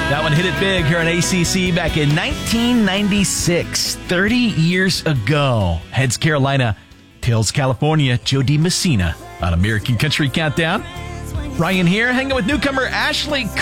That one hit it big here on ACC back in 1996, 30 years ago. Heads Carolina, tails California, Joe DiMessina on American Country Countdown. Ryan here, hanging with newcomer Ashley